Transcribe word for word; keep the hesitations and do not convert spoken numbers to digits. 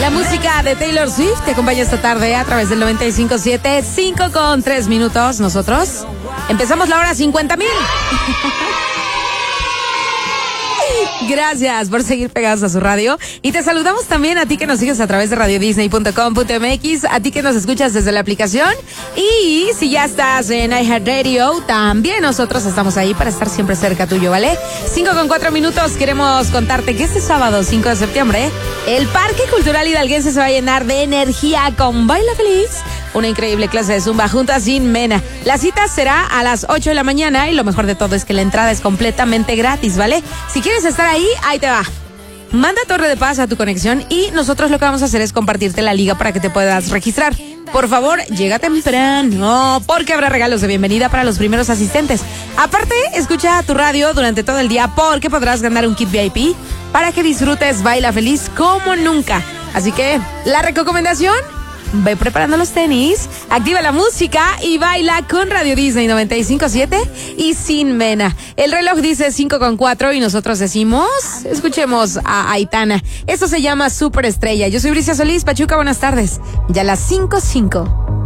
La música de Taylor Swift te acompaña esta tarde a través del noventa y cinco punto siete, cinco con tres minutos. Nosotros empezamos la hora cincuenta mil. Gracias por seguir pegados a su radio. Y te saludamos también a ti que nos sigues a través de radio disney punto com punto m x, a ti que nos escuchas desde la aplicación. Y si ya estás en iHeartRadio, también nosotros estamos ahí para estar siempre cerca tuyo, ¿vale? cinco con cuatro minutos. Queremos contarte que este sábado cinco de septiembre el Parque Cultural Hidalguense se va a llenar de energía con Baila Feliz, una increíble clase de zumba junto a Sin Mena. La cita será a las ocho de la mañana y lo mejor de todo es que la entrada es completamente gratis, ¿vale? Si quieres estar ahí, ahí te va. Manda Torre de Paz a tu conexión y nosotros lo que vamos a hacer es compartirte la liga para que te puedas registrar. Por favor, llega temprano, porque habrá regalos de bienvenida para los primeros asistentes. Aparte, escucha tu radio durante todo el día porque podrás ganar un kit V I P para que disfrutes Baila Feliz como nunca. Así que, la recomendación: ve preparando los tenis, activa la música y baila con Radio Disney noventa y cinco punto siete y Sin Mena. El reloj dice cinco con cuatro y nosotros decimos, escuchemos a Aitana. Esto se llama Superestrella. Yo soy Bricia Solís, Pachuca, buenas tardes. Ya las cinco cinco.